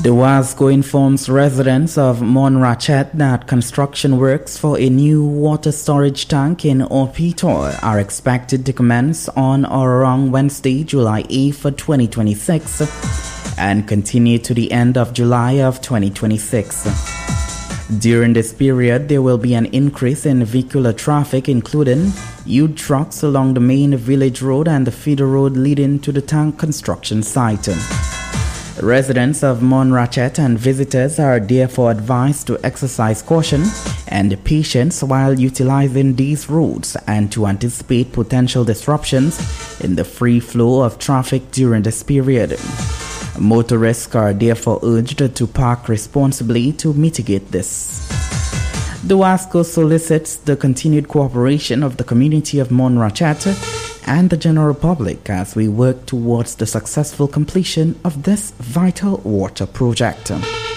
The Wasco informs residents of Monrachet that construction works for a new water storage tank in Opito are expected to commence on or around Wednesday, July 8th, 2026 and continue to the end of July of 2026. During this period, there will be an increase in vehicular traffic, including huge trucks along the main village road and the feeder road leading to the tank construction site. Residents of Monrachet and visitors are therefore advised to exercise caution and patience while utilizing these roads and to anticipate potential disruptions in the free flow of traffic during this period. Motorists are therefore urged to park responsibly to mitigate this. The Wasco solicits the continued cooperation of the community of Monrachet and the general public as we work towards the successful completion of this vital water project.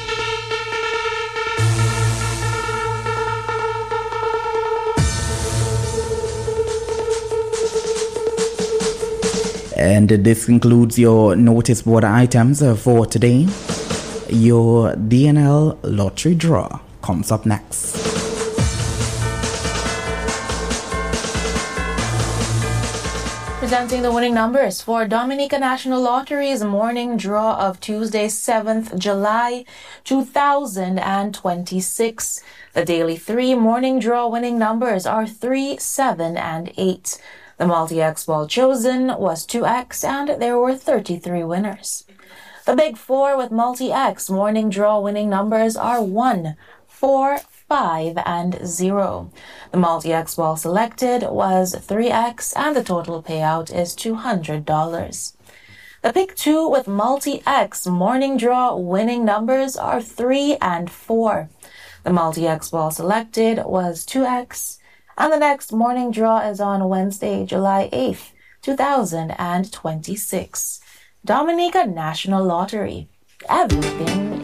And this concludes your notice board items for today. Your DNL lottery draw comes up next. Presenting the winning numbers for Dominica National Lottery's morning draw of Tuesday, 7th July 2026. The daily 3 morning draw winning numbers are 3, 7, and 8. The multi-X ball chosen was 2X and there were 33 winners. The big 4 with multi-X morning draw winning numbers are 1, 4, 5, and 0. The multi-X ball selected was 3X and the total payout is $200. The pick 2 with multi-X morning draw winning numbers are 3 and 4. The multi-X ball selected was 2X and the next morning draw is on Wednesday, July 8th, 2026. Dominica National Lottery. Everything